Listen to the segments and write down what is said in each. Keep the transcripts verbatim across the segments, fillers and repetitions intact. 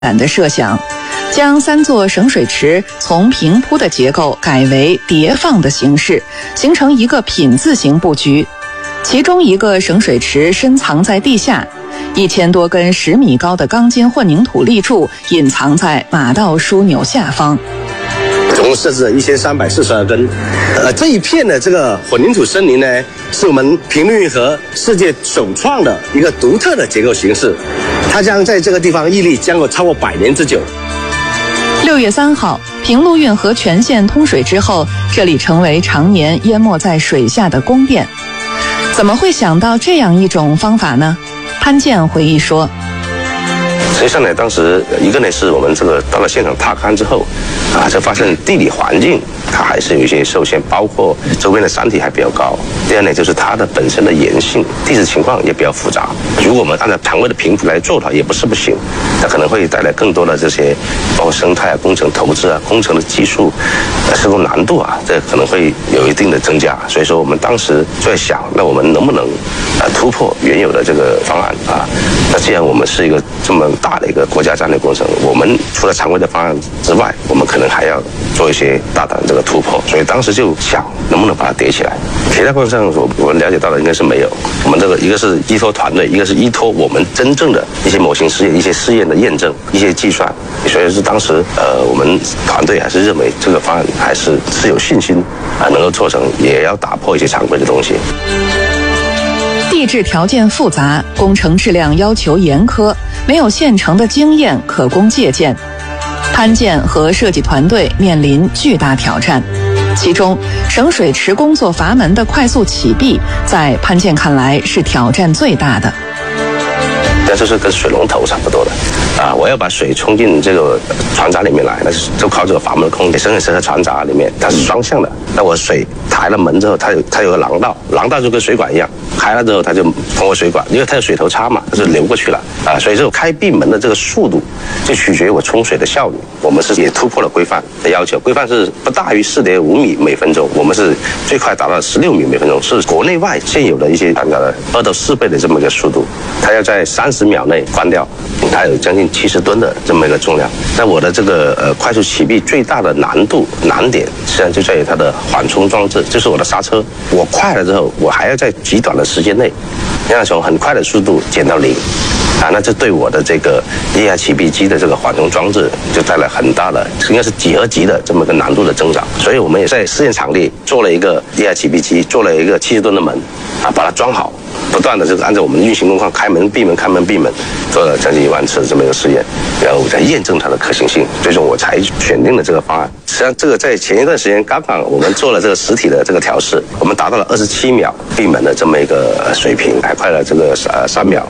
胆的设想，将三座省水池从平铺的结构改为叠放的形式，形成一个品字形布局。其中一个省水池深藏在地下，一千多根十米高的钢筋混凝土立柱隐藏在马道枢纽下方。 总共设置了一千三百四十二根。呃，这一片的这个混凝土森林呢，是我们平陆运河世界首创的一个独特的结构形式，它将在这个地方屹立将有超过百年之久。 六月三号，平陆运河全线通水之后，这里成为常年淹没在水下的宫殿。怎么会想到这样一种方法呢？潘建回忆说， 实际上呢，当时一个呢是我们这个到了现场踏勘之后，啊，就发现地理环境它还是有一些受限，包括周边的山体还比较高。第二呢，就是它的本身的岩性、地质情况也比较复杂。如果我们按照常规的评估来做的话，也不是不行，它可能会带来更多的这些，包括生态啊、工程投资啊、工程的技术、呃、施工难度啊，这可能会有一定的增加。所以说，我们当时就在想，那我们能不能呃突破原有的这个方案啊？那既然我们是一个这么大的一个国家战略工程，我们除了常规的方案之外，我们可能还要做一些大胆的这个突破。所以当时就想，能不能把它叠起来？其他过程上，我我们了解到的应该是没有。我们这个一个是依托团队，一个是依托我们真正的一些模型试验、一些试验的验证、一些计算。所以是当时呃，我们团队还是认为这个方案还是是有信心啊、呃，能够做成，也要打破一些常规的东西。 地质条件复杂，工程质量要求严苛，没有现成的经验可供借鉴。潘建和设计团队面临巨大挑战，其中省水池工作阀门的快速启闭，在潘建看来是挑战最大的。 那就是跟水龙头差不多的啊！我要把水冲进这个船闸里面来，那就靠这个阀门的空间，深深和船闸里面它是双向的。那我水抬了门之后，它有它有个廊道，廊道就跟水管一样，开了之后它就通过水管，因为它有水头插嘛，它是流过去了啊。所以这个开闭门的这个速度就取决于我冲水的效率。我们是也突破了规范的要求，规范是不大于四点五米每分钟，我们是最快达到十六米每分钟，是国内外现有的一些船闸的二到四倍的这么一个速度。它要在三十秒内关掉，它有将近七十吨的这么一个重量。那我的这个呃快速启闭最大的难度难点，实际上就在于它的缓冲装置，就是我的刹车。我快了之后，我还要在极短的时间内，要从很快的速度减到零，啊，那这对我的这个液压启闭机的这个缓冲装置就带来很大的，应该是几何级的这么个难度的增长。所以我们也在试验场地做了一个液压启闭机，做了一个七十吨的门，啊，把它装好。不断的这个按照我们的运行工况开门闭门开门闭门，做了将近一万次这么一个实验，然后我才验证它的可行性，最终我才选定了这个方案。实际上这个在前一段时间刚刚我们做了这个实体的这个调试，我们达到了二十七秒闭门的这么一个水平，还快了这个呃三秒。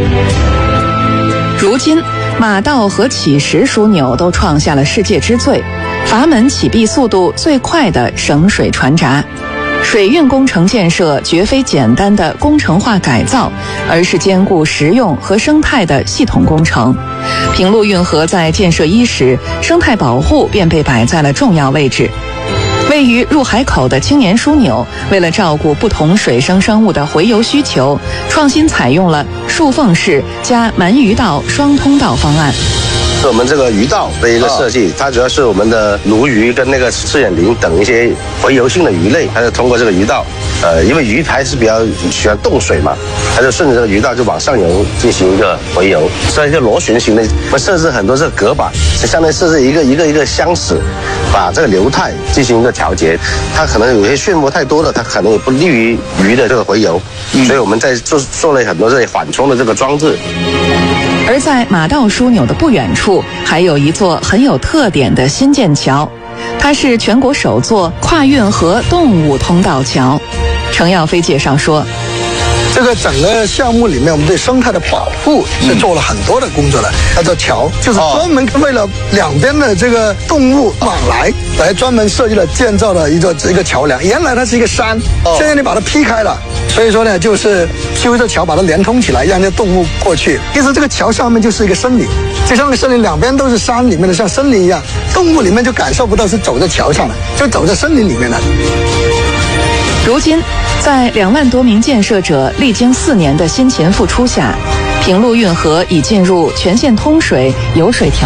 如今马道和启石枢纽都创下了世界之最，阀门启闭速度最快的省水船闸。水运工程建设绝非简单的工程化改造，而是兼顾实用和生态的系统工程。平陆运河在建设伊始，生态保护便被摆在了重要位置。位于入海口的青年枢纽，为了照顾不同水生生物的洄游需求，创新采用了竖缝式加鳗鱼道双通道方案。 是我们这个鱼道的一个设计，它主要是我们的鲈鱼跟那个赤眼鳞等一些洄游性的鱼类，它就通过这个鱼道，呃，因为鱼还是比较喜欢动水嘛，它就顺着这个鱼道就往上游进行一个洄游，所以一个螺旋形的，我们设置很多这个隔板，就相当于设置一个一个一个箱子，把这个流态进行一个调节。它可能有些漩涡太多了，它可能也不利于鱼的这个洄游，所以我们在做做了很多这些缓冲的这个装置。 而在马道枢纽的不远处，还有一座很有特点的新建桥，它是全国首座跨运河动物通道桥。程耀飞介绍说， 这个整个项目里面，我们对生态的保护是做了很多的工作的。它叫桥，就是专门为了两边的这个动物往来，来专门设计了建造了一个一个桥梁。原来它是一个山，现在你把它劈开了，所以说呢，就是修这桥把它连通起来，让这动物过去。其实这个桥上面就是一个森林，就像那个森林两边都是山里面的，像森林一样，动物里面就感受不到是走在桥上的，就走在森林里面的。 如今，在两万多名建设者历经四年的辛勤付出下， 平陆运河已进入全线通水、有水调